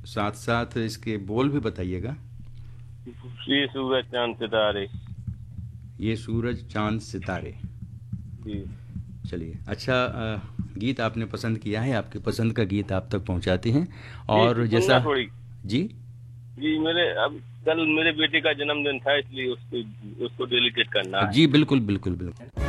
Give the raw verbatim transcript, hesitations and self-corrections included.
साथ साथ इसके बोल भी बताइएगा। ये सूरज चांद सितारे। ये सूरज चांद सितारे। जी। चलिए, अच्छा अ, गीत आपने पसंद किया है, आपके पसंद का गीत आप तक पहुंचाते हैं। जी और सुनना जैसा थोड़ी। जी। जी मेरे अब कल मेरे बेटे का जन्मदिन था, इसलिए उसको उसको डेडिकेट करना है। जी बिल्कुल बिल्कुल बिल्कुल।